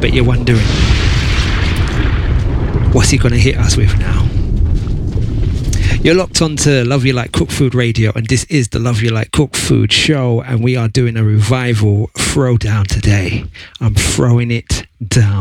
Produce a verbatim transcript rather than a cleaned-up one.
Bet you're wondering, what's he going to hit us with now? You're locked on to Love You Like Cook Food Radio, and this is the Love You Like Cook Food show, and we are doing a revival throwdown today. I'm throwing it down.